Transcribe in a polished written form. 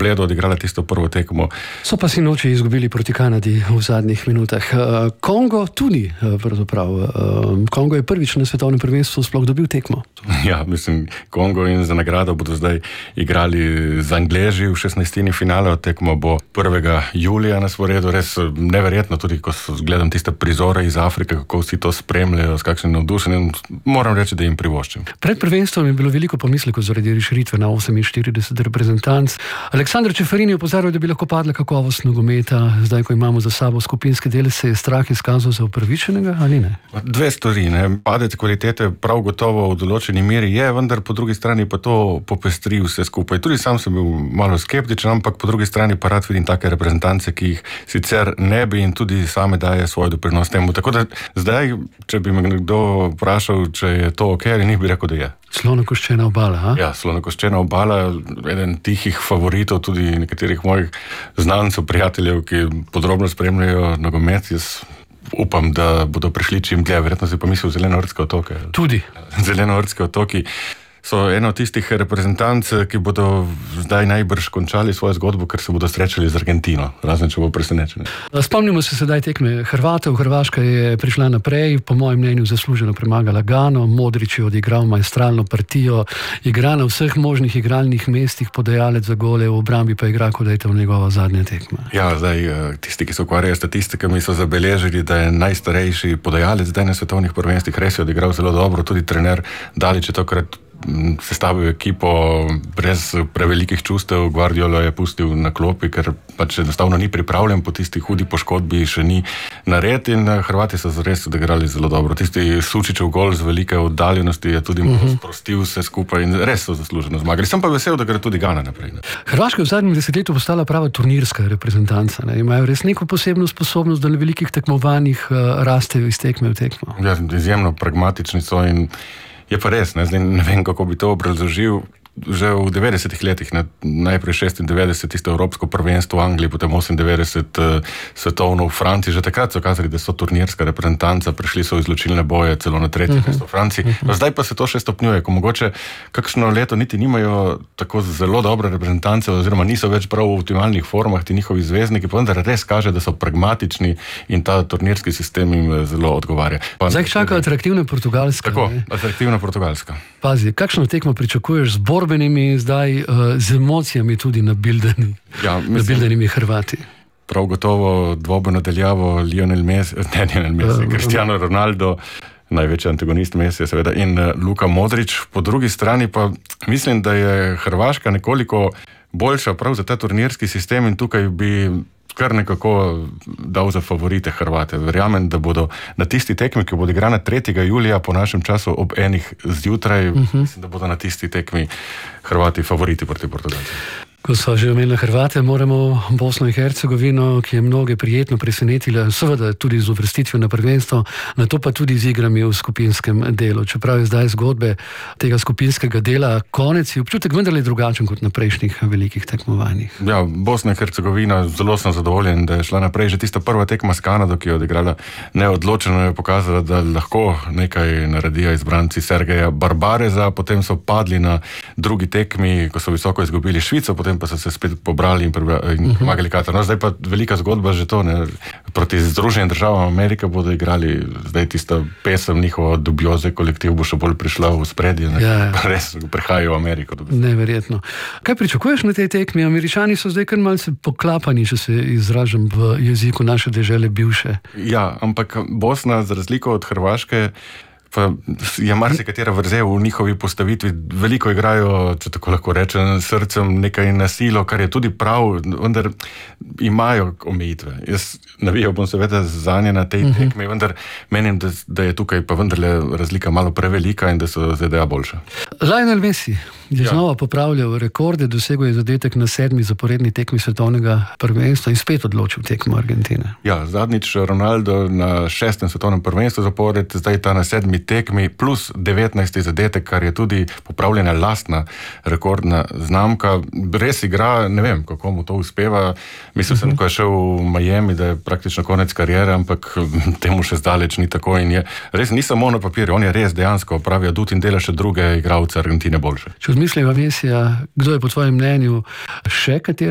bledo odigrala tisto prvo tekmo. So pa sinoči izgubili proti Kanadi v zadnjih minutah. Kongo tudi, pravzaprav. Kongo je prvič na svetovnem prvenstvu sploh dobil tekmo. Ja, mislim, Kongo in za nagrado bodo zdaj igrali z Angleži v 16. finale. Tekmo bo 1. julija na sporedu. Res neverjetno, tudi ko gledam tiste prizore iz Afrike, kako vsi to spremljajo, s kakšnim navdušenjem, moram reči, da jim privoščim. Pred prvenstvom je bilo veliko pomislekov zaradi razširitve na 48 reprezentanc. Aleksandar Čeferin je opozarjal, da bi lahko padla kakovost nogometa. Zdaj, ko imamo za sabo skupinske dele, se je strah izkazal za upravičenega ali ne? Dve stvari, ne. Padec kvalitete prav gotovo v določeni meri je, vendar po drugi strani pa to popestri vse skupaj. Tudi sam sem bil malo skeptičen, ampak po drugi strani pa rad vidim take reprezentance, ki jih sicer ne bi in tudi same daje svoj doprinos temu. Tako da zdaj, če bi me kdo vprašal, če je to ok, ali ni, bi rekel, da je. Slonokoščena obala, a? Ja, Slonokoščena obala, eden tihih favoritov tudi nekaterih mojih znancev, prijateljev, ki podrobno spremljajo nogomet. Jaz upam, da bodo prišli čim dlje. Verjetno si pa mislil Zelenoortske otoke. Tudi. Zelenoortske otoki so eno od tistih reprezentanc, ki bodo zdaj najbrž končali svojo zgodbo, ker se bodo srečali z Argentino, razen če bo presenečen. Spomnimo se sedaj tekme Hrvatov. Hrvaška je prišla naprej, po mojem mnenju zasluženo premagala Gano. Modrić je odigral maestralno partijo, igra na vseh možnih igralnih mestih, podajalec za gole, v obrambi pa igra, kot da je to njegova zadnja tekma. Ja, zdaj tisti, ki se ukvarjajo s statistikami, so zabeležili, da je najstarejši podajalec zdaj na svetovnih prvenstvih, res je odigral zelo dobro, tudi trener Dalić je tokrat sestavil ekipo brez prevelikih čustev. Guardiola je pustil na klopi, ker pač enostavno ni pripravljen, po tisti hudi poškodbi še ni nared in Hrvati so res odigrali zelo dobro. Tisti Sučićev gol z velike oddaljenosti je tudi malo sprostil vse skupaj in res so zasluženo zmagali. Sem pa vesel, da gre tudi Gana naprej. Hrvaška je v zadnjem desetletju postala prava turnirska reprezentanca. Imajo res neko posebno sposobnost, da na velikih tekmovanjih rastejo iz tekme v tekmo. Ja, izjemno pragmatični so in je pa res, ne vem, kako bi to obrazložil. Že v 90-ih letih, najprej 96, tisto evropsko prvenstvo v Angliji, potem 98 svetovno v Franciji, že takrat so kazali, da so turnirska reprezentanca, prišli so v izločilne boje, celo na tretje mesto v Franciji. Zdaj pa se to še stopnjuje, ko mogoče kakšno leto niti nimajo tako zelo dobre reprezentance, oziroma niso več prav v optimalnih formah ti njihovi zvezdniki, pa vendar res kaže, da so pragmatični in ta turnirski sistem jim zelo odgovarja. Zdaj čaka atraktivna Portugalska. Tako, atraktivna Portugalska. Pazi, kakšno tekmo pričakuješ z borbenimi, zdaj z emocijami tudi nabildenimi Hrvati? Prav gotovo dvoboj nadaljavo Lionel Messi, Cristiano Ronaldo, največji antagonist Messi seveda, in Luka Modrić. Po drugi strani pa mislim, da je Hrvaška nekoliko boljša prav za ta turnirski sistem in tukaj bi kar nekako dal za favorite Hrvate. Verjamem, da bodo na tisti tekmi, ki bo odigrana 3. julija po našem času ob 1 zjutraj, mislim, da bodo na tisti tekmi Hrvati favoriti proti Portugalcem. Ko so že omenili Hrvate, moramo Bosno in Hercegovino, ki je mnoge prijetno presenetila, seveda tudi z uvrstitvijo na prvenstvo, na to pa tudi z igrami v skupinskem delu. Čeprav je zdaj zgodbe tega skupinskega dela konec, je občutek vendarle drugačen kot na prejšnjih velikih tekmovanjih. Ja, Bosna in Hercegovina, zelo sem zadovoljen, da je šla naprej. Že tista prva tekma s Kanado, ki je odigrala neodločeno, je pokazala, da lahko nekaj naredijo izbranci Sergeja Barbareza, potem so padli na drugi tekmi, ko so visoko izgubili Švico, potem pa so se spet pobrali in premagali Katar. No, zdaj pa velika zgodba že to, ne? Proti Združenim državam Amerike bodo igrali, zdaj tista pesem njihova Dubioze kolektiv bo še bolj prišla v spredje, res prihajajo v Ameriko. Neverjetno. Kaj pričakuješ na tej tekmi? Američani so zdaj kar malce poklapani, če se izražam v jeziku naše dežele bivše. Ja, ampak Bosna, za razliko od Hrvaške, pa je marsikatera vrzel v njihovi postavitvi, veliko igrajo, če tako lahko rečem, srcem nekaj na silo, kar je tudi prav, vendar imajo omejitve. Jaz navijal bom seveda zanje na tej tekmi, vendar menim, da je tukaj pa vendarle razlika malo prevelika in da so ZDA boljša. Lionel Messi je znova popravljal rekorde, dosegel je zadetek na 7. zaporedni tekmi svetovnega prvenstva in spet odločil tekmo Argentine. Ja, zadnjič Ronaldo na 6. svetovnem prvenstvu zapored, zdaj ta na 7. tekmi plus 19. zadetek, kar je tudi popravljena lastna rekordna znamka. Res igra, ne vem, kako mu to uspeva. Mislil sem, ko je šel v Miami, da je praktično konec kariere, ampak temu še zdaleč ni tako in je res ni samo na papirju, on je res dejansko pravi adut in dela še druge igralce Argentine boljše. Če odmisliva Messija, kdo je po tvojem mnenju še kateri